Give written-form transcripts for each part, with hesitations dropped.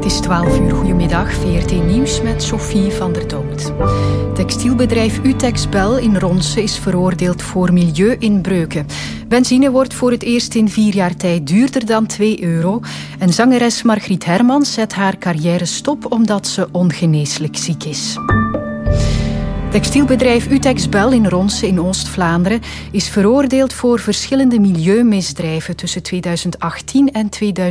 Het is 12 uur. Goedemiddag, VRT Nieuws met Sophie van der Dood. Textielbedrijf Utexbel in Ronse is veroordeeld voor milieuinbreuken. Benzine wordt voor het eerst in 4 jaar tijd duurder dan €2. En zangeres Margriet Hermans zet haar carrière stop omdat ze ongeneeslijk ziek is. Textielbedrijf Utexbel in Ronse in Oost-Vlaanderen is veroordeeld voor verschillende milieumisdrijven tussen 2018 en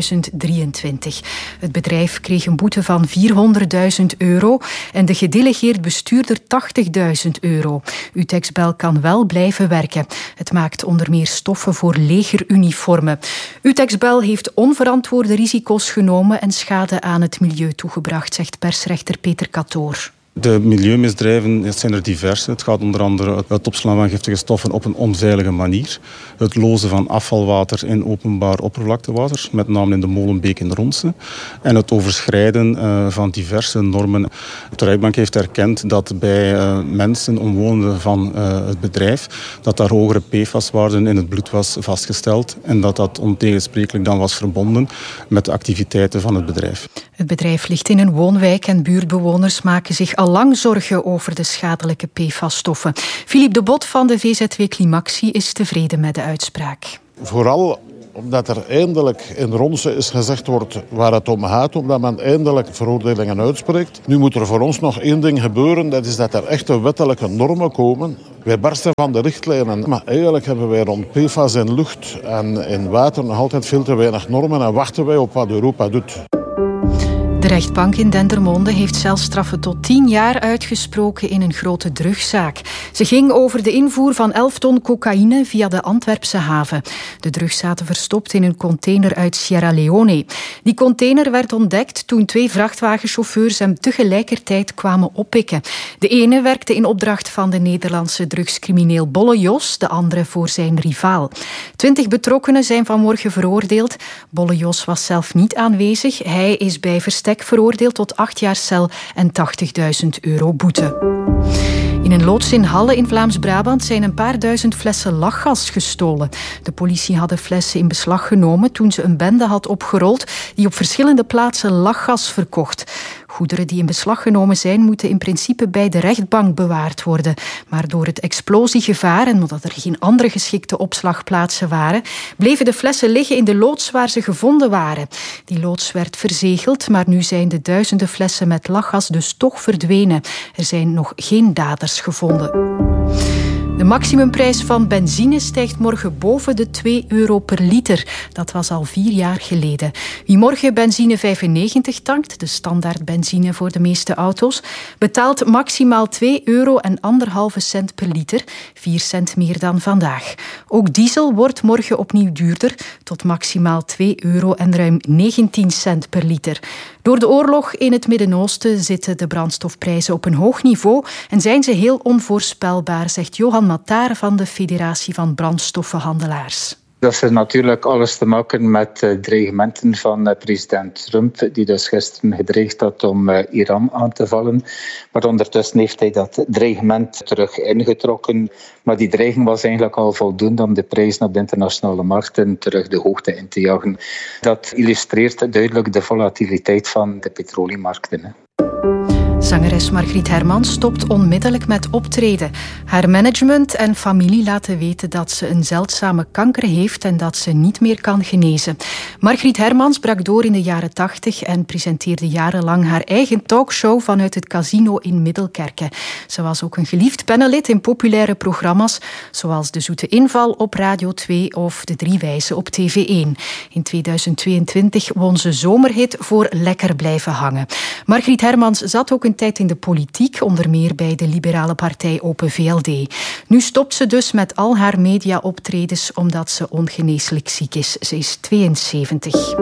2023. Het bedrijf kreeg een boete van €400.000 en de gedelegeerd bestuurder €80.000. Utexbel kan wel blijven werken. Het maakt onder meer stoffen voor legeruniformen. Utexbel heeft onverantwoorde risico's genomen en schade aan het milieu toegebracht, zegt persrechter Peter Catoor. De milieumisdrijven zijn er diverse. Het gaat onder andere het opslaan van giftige stoffen op een onveilige manier. Het lozen van afvalwater in openbaar oppervlaktewater, met name in de Molenbeek in Ronse. En het overschrijden van diverse normen. De rechtbank heeft erkend dat bij mensen, omwonenden van het bedrijf, dat daar hogere PFAS-waarden in het bloed was vastgesteld. En dat dat ontegensprekelijk dan was verbonden met de activiteiten van het bedrijf. Het bedrijf ligt in een woonwijk en buurtbewoners maken zich al lang zorgen over de schadelijke PFAS-stoffen. Philippe de Bot van de VZW Climaxi is tevreden met de uitspraak. Vooral omdat er eindelijk in Ronse is gezegd wordt waar het om gaat, omdat men eindelijk veroordelingen uitspreekt. Nu moet er voor ons nog één ding gebeuren, dat is dat er echte wettelijke normen komen. Wij barsten van de richtlijnen, maar eigenlijk hebben wij rond PFAS in lucht en in water nog altijd veel te weinig normen en wachten wij op wat Europa doet. De rechtbank in Dendermonde heeft celstraffen tot 10 jaar uitgesproken in een grote drugszaak. Ze ging over de invoer van 11 ton cocaïne via de Antwerpse haven. De drugs zaten verstopt in een container uit Sierra Leone. Die container werd ontdekt toen 2 vrachtwagenchauffeurs hem tegelijkertijd kwamen oppikken. De ene werkte in opdracht van de Nederlandse drugscrimineel Bolle Jos, de andere voor zijn rivaal. 20 betrokkenen zijn vanmorgen veroordeeld. Bolle Jos was zelf niet aanwezig. Hij is bij verstek veroordeeld tot 8 jaar cel en €80.000 boete. In een loods in Halle in Vlaams-Brabant zijn een paar duizend flessen lachgas gestolen. De politie had de flessen in beslag genomen toen ze een bende had opgerold die op verschillende plaatsen lachgas verkocht. Goederen die in beslag genomen zijn, moeten in principe bij de rechtbank bewaard worden. Maar door het explosiegevaar en omdat er geen andere geschikte opslagplaatsen waren, bleven de flessen liggen in de loods waar ze gevonden waren. Die loods werd verzegeld, maar nu zijn de duizenden flessen met lachgas dus toch verdwenen. Er zijn nog geen daders gevonden. De maximumprijs van benzine stijgt morgen boven de €2 per liter. Dat was al 4 jaar geleden. Wie morgen benzine 95 tankt, de standaard benzine voor de meeste auto's, betaalt maximaal €2 en 1,5 cent per liter, 4 cent meer dan vandaag. Ook diesel wordt morgen opnieuw duurder, tot maximaal €2 en ruim 19 cent per liter. Door de oorlog in het Midden-Oosten zitten de brandstofprijzen op een hoog niveau en zijn ze heel onvoorspelbaar, zegt Johan Matar van de Federatie van Brandstoffenhandelaars. Dat heeft natuurlijk alles te maken met dreigementen van president Trump, die dus gisteren gedreigd had om Iran aan te vallen. Maar ondertussen heeft hij dat dreigement terug ingetrokken. Maar die dreiging was eigenlijk al voldoende om de prijzen op de internationale markten terug de hoogte in te jagen. Dat illustreert duidelijk de volatiliteit van de petroleummarkten. Zangeres Margriet Hermans stopt onmiddellijk met optreden. Haar management en familie laten weten dat ze een zeldzame kanker heeft en dat ze niet meer kan genezen. Margriet Hermans brak door in de jaren 80 en presenteerde jarenlang haar eigen talkshow vanuit het casino in Middelkerke. Ze was ook een geliefd panellid in populaire programma's, zoals De Zoete Inval op Radio 2 of De Drie Wijzen op TV1. In 2022 won ze zomerhit voor Lekker blijven hangen. Margriet Hermans zat ook een tijd in de politiek, onder meer bij de liberale partij Open VLD. Nu stopt ze dus met al haar media-optredens omdat ze ongeneeslijk ziek is. Ze is 72.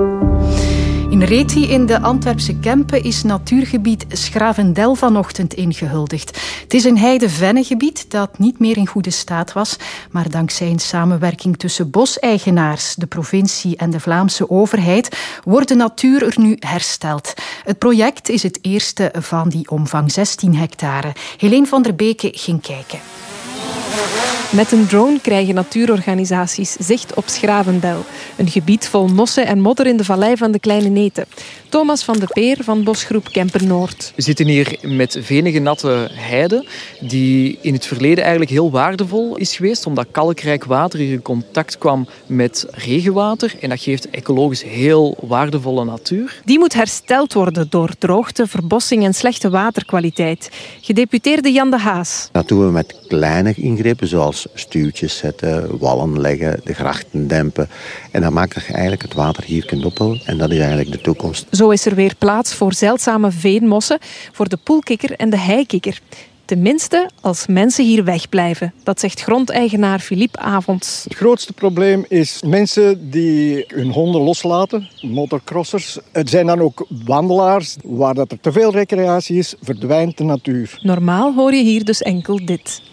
In Reti in de Antwerpse Kempen is natuurgebied Schravendel vanochtend ingehuldigd. Het is een heide-vennengebied dat niet meer in goede staat was, maar dankzij een samenwerking tussen boseigenaars, de provincie en de Vlaamse overheid wordt de natuur er nu hersteld. Het project is het eerste van die omvang, 16 hectare. Helene van der Beke ging kijken. Met een drone krijgen natuurorganisaties zicht op Schravendel. Een gebied vol mossen en modder in de vallei van de Kleine Neten. Thomas van de Peer van bosgroep Kempernoord. We zitten hier met venige natte heide, die in het verleden eigenlijk heel waardevol is geweest, omdat kalkrijk water hier in contact kwam met regenwater. En dat geeft ecologisch heel waardevolle natuur. Die moet hersteld worden door droogte, verbossing en slechte waterkwaliteit. Gedeputeerde Jan de Haas. Dat doen we met kleine ingrepen, zoals stuwtjes zetten, wallen leggen, de grachten dempen. En dan maakt je eigenlijk het water hier kunt ophouden. En dat is eigenlijk de toekomst. Zo is er weer plaats voor zeldzame veenmossen, voor de poelkikker en de heikikker. Tenminste, als mensen hier wegblijven. Dat zegt grondeigenaar Philippe Avonds. Het grootste probleem is mensen die hun honden loslaten, motocrossers. Het zijn dan ook wandelaars. Waar dat er te veel recreatie is, verdwijnt de natuur. Normaal hoor je hier dus enkel dit.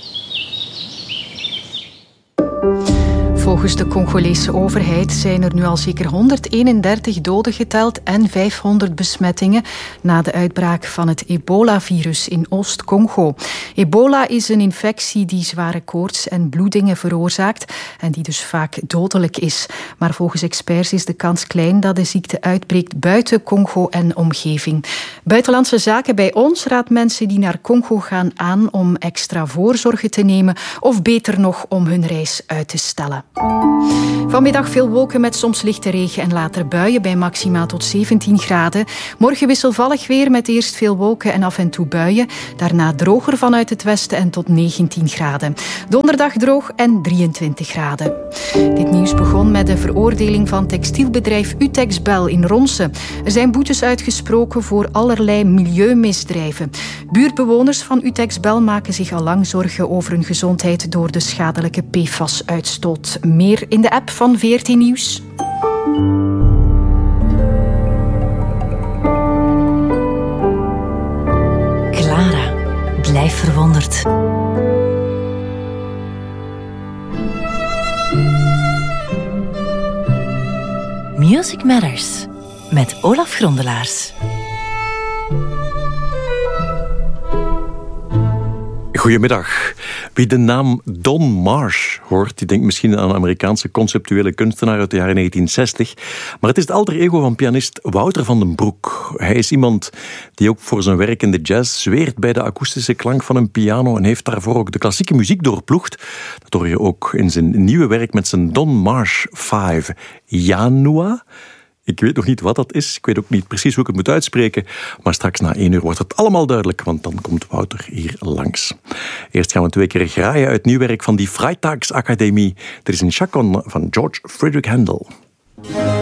Volgens de Congolese overheid zijn er nu al zeker 131 doden geteld en 500 besmettingen na de uitbraak van het ebola-virus in Oost-Congo. Ebola is een infectie die zware koorts en bloedingen veroorzaakt en die dus vaak dodelijk is. Maar volgens experts is de kans klein dat de ziekte uitbreekt buiten Congo en omgeving. Buitenlandse Zaken bij ons raadt mensen die naar Congo gaan aan om extra voorzorgen te nemen of beter nog om hun reis uit te stellen. Vanmiddag veel wolken met soms lichte regen en later buien bij maxima tot 17 graden. Morgen wisselvallig weer met eerst veel wolken en af en toe buien. Daarna droger vanuit het westen en tot 19 graden. Donderdag droog en 23 graden. Dit nieuws begon met de veroordeling van textielbedrijf Utexbel in Ronse. Er zijn boetes uitgesproken voor allerlei milieumisdrijven. Buurtbewoners van Utexbel maken zich al lang zorgen over hun gezondheid door de schadelijke PFAS-uitstoot. Meer in de app van VRT Nieuws. Clara, blijf verwonderd. Music Matters met Olaf Grondelaars. Goedemiddag. Wie de naam Don Marsh hoort, die denkt misschien aan een Amerikaanse conceptuele kunstenaar uit de jaren 1960. Maar het is het alter ego van pianist Wouter van den Broek. Hij is iemand die ook voor zijn werk in de jazz zweert bij de akoestische klank van een piano en heeft daarvoor ook de klassieke muziek doorploegd. Dat hoor je ook in zijn nieuwe werk met zijn Don Marsh 5 Janua. Ik weet nog niet wat dat is. Ik weet ook niet precies hoe ik het moet uitspreken. Maar straks na 1 uur wordt het allemaal duidelijk, want dan komt Wouter hier langs. Eerst gaan we 2 keer graaien uit nieuw werk van die Freitagsakademie. Er is een chaconne van George Frederick Handel.